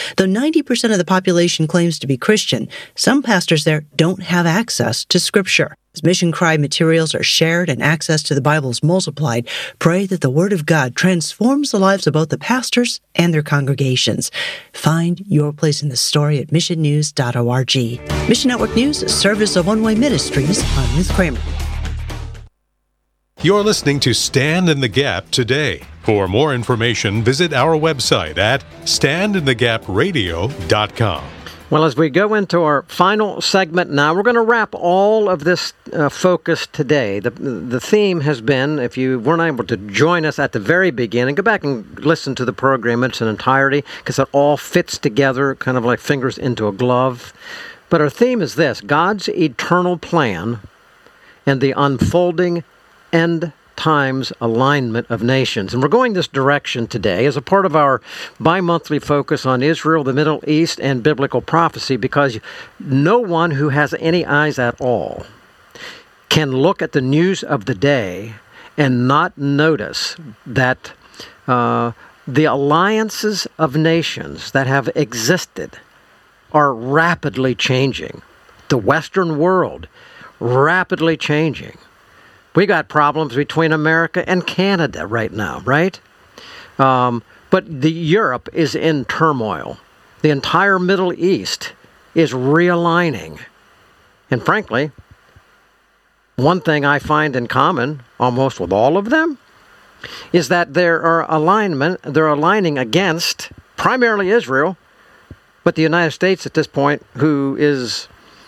Though 90% of the population claims to be Christian, some pastors there don't have access to Scripture. As Mission Cry materials are shared and access to the Bible is multiplied, pray that the Word of God transforms the lives of both the pastors and their congregations. Find your place in the story at missionnews.org. Mission Network News, a service of One Way Ministries. I'm Ruth Kramer. You're listening to Stand in the Gap today. For more information, visit our website at standinthegapradio.com. Well, as we go into our final segment now, we're going to wrap all of this focus today. The theme has been, if you weren't able to join us at the very beginning, go back and listen to the program in its entirety, because it all fits together, kind of like fingers into a glove. But our theme is this: God's eternal plan and the unfolding end times alignment of nations. And we're going this direction today as a part of our bi-monthly focus on Israel, the Middle East, and biblical prophecy, because no one who has any eyes at all can look at the news of the day and not notice that the alliances of nations that have existed are rapidly changing. The Western world, rapidly changing. We got problems between America and Canada right now, right? But Europe is in turmoil. The entire Middle East is realigning. And frankly, one thing I find in common almost with all of them is that they're aligning against primarily Israel, but the United States at this point, who is,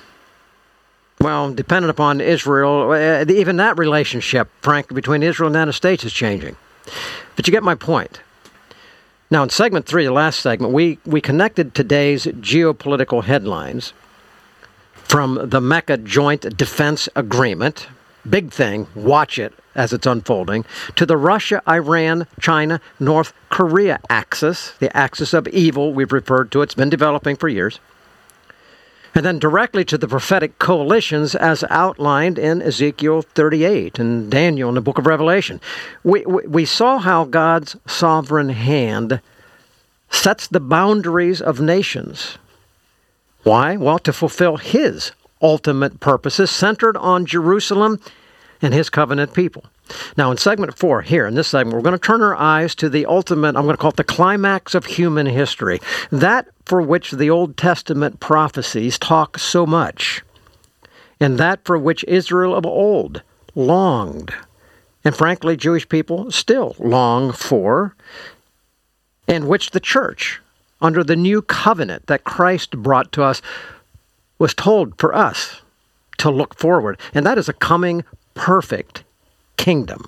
well, dependent upon Israel. Even that relationship, frankly, between Israel and the United States is changing. But you get my point. Now, in segment 3, the last segment, we connected today's geopolitical headlines from the Mecca Joint Defense Agreement, big thing, watch it as it's unfolding, to the Russia, Iran, China, North Korea axis, the axis of evil we've referred to. It's been developing for years. And then directly to the prophetic coalitions as outlined in Ezekiel 38 and Daniel in the book of Revelation. We saw how God's sovereign hand sets the boundaries of nations. Why? Well, to fulfill His ultimate purposes centered on Jerusalem and His covenant people. Now, in segment 4, here in this segment, we're going to turn our eyes to the ultimate, I'm going to call it the climax of human history, that for which the Old Testament prophecies talk so much, and that for which Israel of old longed, and frankly, Jewish people still long for, and which the church, under the new covenant that Christ brought to us, was told for us to look forward, and that is a coming perfect kingdom.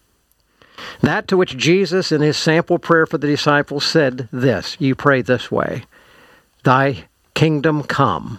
That to which Jesus in His sample prayer for the disciples said this, you pray this way: Thy kingdom come,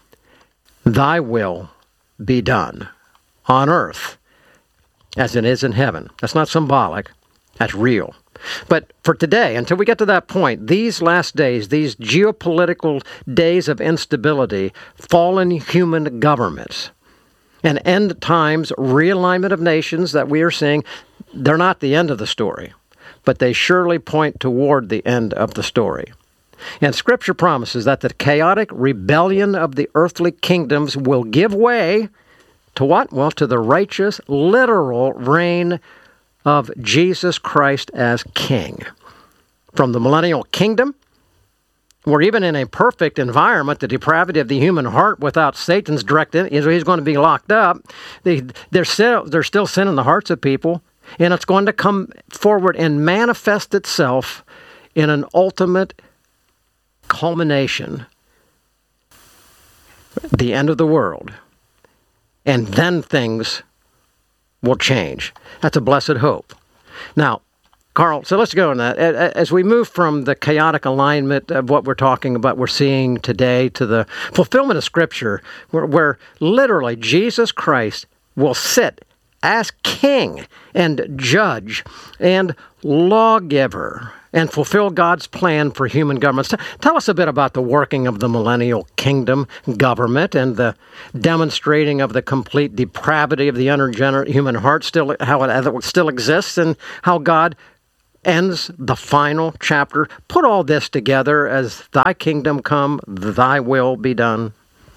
Thy will be done on earth as it is in heaven. That's not symbolic, that's real. But for today, until we get to that point, these last days, these geopolitical days of instability, fallen human governments, and end times realignment of nations that we are seeing, they're not the end of the story, but they surely point toward the end of the story. And Scripture promises that the chaotic rebellion of the earthly kingdoms will give way to what? Well, to the righteous, literal reign of Jesus Christ as King. From the millennial kingdom, where even in a perfect environment, the depravity of the human heart without Satan's direct he's going to be locked up. There's still sin in the hearts of people, and it's going to come forward and manifest itself in an ultimate culmination, the end of the world. And then things will change. That's a blessed hope. Now, Carl, so let's go on that. As we move from the chaotic alignment of what we're talking about, we're seeing today, to the fulfillment of Scripture, where literally Jesus Christ will sit as King and Judge and Lawgiver and fulfill God's plan for human governments. Tell us a bit about the working of the millennial kingdom government and the demonstrating of the complete depravity of the unregenerate human heart, how it still exists, and how God ends the final chapter. Put all this together as thy kingdom come, thy will be done.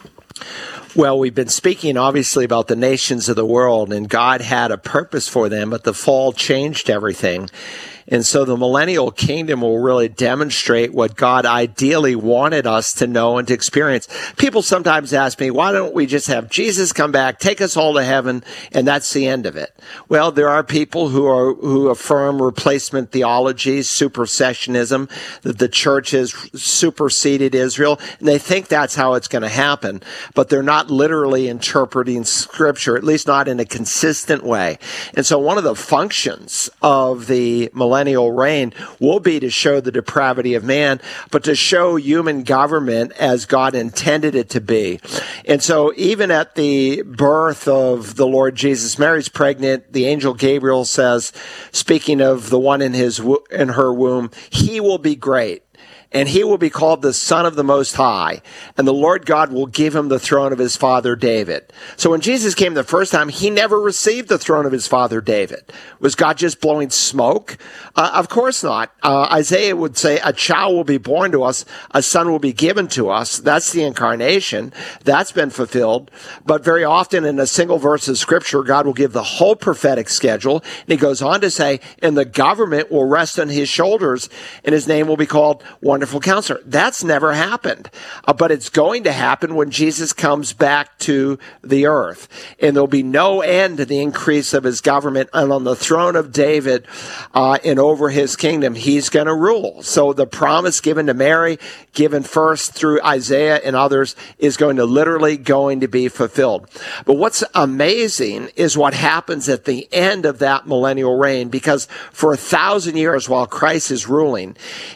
Well, we've been speaking obviously about the nations of the world, and God had a purpose for them, but the fall changed everything. And so the millennial kingdom will really demonstrate what God ideally wanted us to know and to experience. People sometimes ask me, why don't we just have Jesus come back, take us all to heaven, and that's the end of it? Well, there are people who affirm replacement theology, supersessionism, that the church has superseded Israel, and they think that's how it's going to happen. But they're not literally interpreting Scripture, at least not in a consistent way. And so one of the functions of the millennial reign will be to show the depravity of man, but to show human government as God intended it to be. And so even at the birth of the Lord Jesus, Mary's pregnant, the angel Gabriel says, speaking of the one in her womb, he will be great. And he will be called the Son of the Most High, and the Lord God will give him the throne of his father David. So when Jesus came the first time, he never received the throne of his father David. Was God just blowing smoke? Of course not. Isaiah would say, a child will be born to us, a son will be given to us. That's the incarnation. That's been fulfilled. But very often in a single verse of Scripture, God will give the whole prophetic schedule. And he goes on to say, and the government will rest on his shoulders, and his name will be called Wonderful Counselor. That's never happened. But it's going to happen when Jesus comes back to the earth. And there'll be no end to the increase of his government. And on the throne of David and over his kingdom, he's going to rule. So the promise given to Mary, given first through Isaiah and others, is literally going to be fulfilled. But what's amazing is what happens at the end of that millennial reign, because for 1,000 years while Christ is ruling,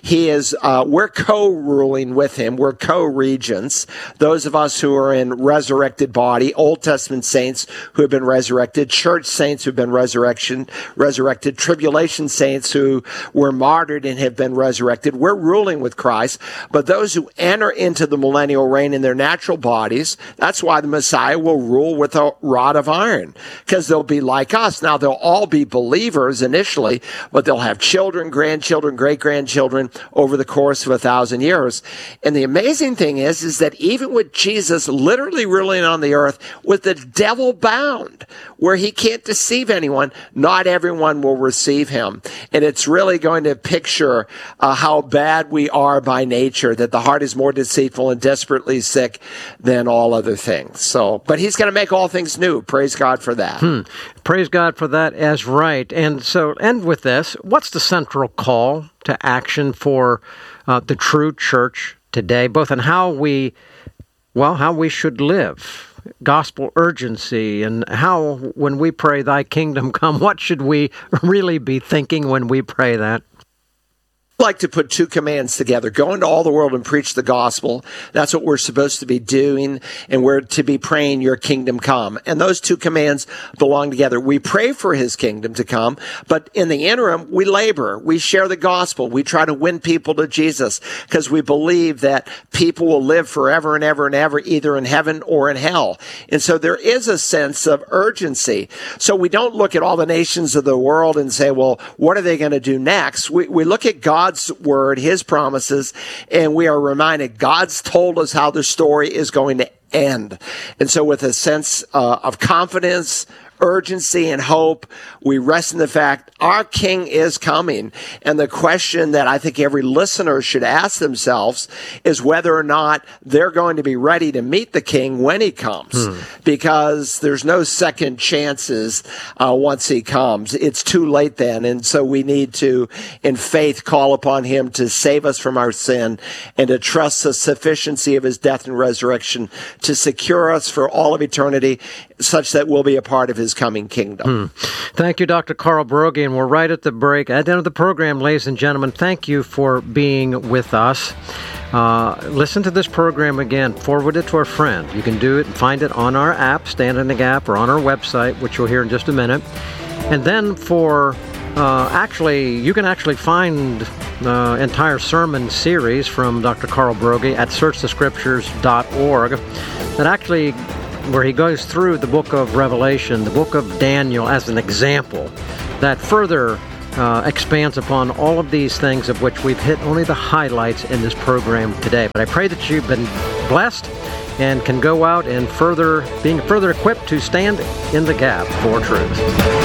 we're co-ruling with him. We're co-regents. Those of us who are in resurrected body, Old Testament saints who have been resurrected, church saints who have been resurrected, tribulation saints who were martyred and have been resurrected. We're ruling with Christ. But those who enter into the millennial reign in their natural bodies, that's why the Messiah will rule with a rod of iron, because they'll be like us. Now, they'll all be believers initially, but they'll have children, grandchildren, great-grandchildren over the course of 1,000 years. And the amazing thing is that even with Jesus literally ruling on the earth with the devil bound, where he can't deceive anyone, not everyone will receive him. And it's really going to picture how bad we are by nature, that the heart is more deceitful and desperately sick than all other things. But he's going to make all things new. Praise God for that. Praise God for that as right. And so end with this. What's the central call to action for the true church today, both in how we should live, gospel urgency, and how, when we pray, thy kingdom come, what should we really be thinking when we pray that? Like to put two commands together. Go into all the world and preach the gospel. That's what we're supposed to be doing, and we're to be praying your kingdom come. And those two commands belong together. We pray for his kingdom to come, but in the interim, we labor. We share the gospel. We try to win people to Jesus, because we believe that people will live forever and ever and ever, either in heaven or in hell. And so there is a sense of urgency. So we don't look at all the nations of the world and say, well, what are they going to do next? We look at God's word, his promises, and we are reminded God's told us how the story is going to end. And so with a sense of confidence, urgency, and hope, we rest in the fact our King is coming. And the question that I think every listener should ask themselves is whether or not they're going to be ready to meet the King when he comes. Because there's no second chances once he comes. It's too late then. And so we need to, in faith, call upon him to save us from our sin and to trust the sufficiency of his death and resurrection to secure us for all of eternity, such that we'll be a part of his coming kingdom. Thank you, Dr. Carl Broggi, and we're right at the break. At the end of the program, ladies and gentlemen, thank you for being with us. Listen to this program again. Forward it to a friend. You can do it and find it on our app, Stand in the Gap, or on our website, which you'll hear in just a minute. And then you can actually find the entire sermon series from Dr. Carl Broggi at searchthescriptures.org. That actually, where he goes through the book of Revelation, the book of Daniel as an example, that further expands upon all of these things, of which we've hit only the highlights in this program today. But I pray that you've been blessed and can go out and being further equipped to stand in the gap for truth.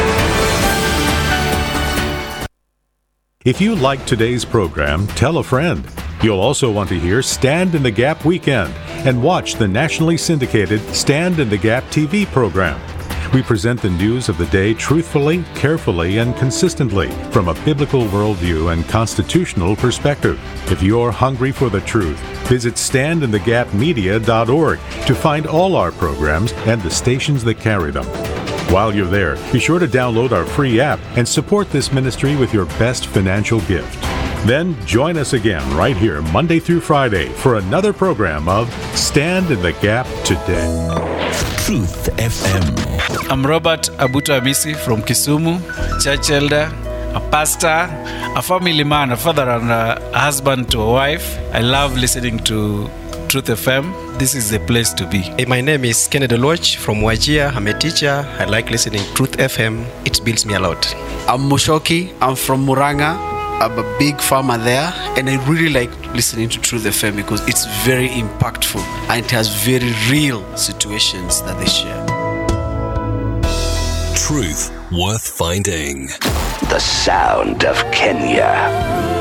If you like today's program, tell a friend. You'll also want to hear Stand in the Gap Weekend and watch the nationally syndicated Stand in the Gap TV program. We present the news of the day truthfully, carefully, and consistently from a biblical worldview and constitutional perspective. If you're hungry for the truth, visit standinthegapmedia.org to find all our programs and the stations that carry them. While you're there, be sure to download our free app and support this ministry with your best financial gift. Then join us again right here Monday through Friday for another program of Stand in the Gap Today. Truth FM. I'm Robert Abuto Amisi from Kisumu, church elder, a pastor, a family man, a father and a husband to a wife. I love listening to Truth FM. This is the place to be. Hey, my name is Kennedy Loch from Wajir. I'm a teacher. I like listening to Truth FM. It builds me a lot. I'm Mushoki. I'm from Muranga. I'm a big farmer there, and I really like listening to Truth FM because it's very impactful and it has very real situations that they share. Truth worth finding. The sound of Kenya.